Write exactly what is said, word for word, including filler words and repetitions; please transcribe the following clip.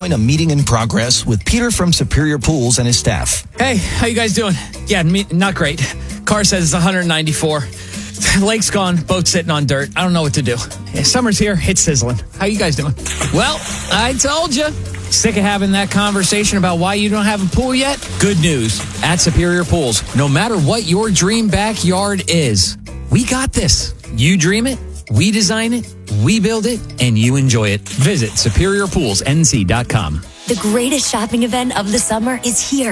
A meeting in progress with Peter from Superior Pools and his staff. Hey, how you guys doing? Yeah, me, not great. Car says it's one hundred ninety-four. Lake's gone, boat sitting on dirt. I don't know what to do. Yeah, summer's here, it's sizzling. How you guys doing? Well, I told you. Sick of having that conversation about why you don't have a pool yet? Good news. At Superior Pools, no matter what your dream backyard is, we got this. You dream it, we design it, we build it, and you enjoy it. Visit superior pools n c dot com. The greatest shopping event of the summer is here